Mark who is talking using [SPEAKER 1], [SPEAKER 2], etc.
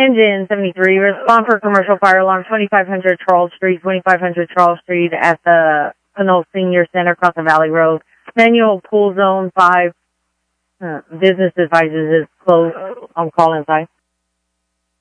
[SPEAKER 1] Engine 73, respond for commercial fire alarm, 2500 Charles Street, 2500 Charles Street at the Pinole Senior Center across the Valley Road. Manual pool zone 5. Business advises is closed. On call inside.